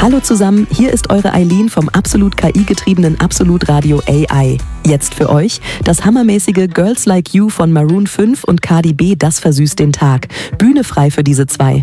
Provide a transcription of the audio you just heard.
Hallo zusammen, hier ist eure Eileen vom absolut KI-getriebenen Absolut Radio AI. Jetzt für euch das hammermäßige Girls Like You von Maroon 5 und Cardi B, das versüßt den Tag. Bühne frei für diese zwei.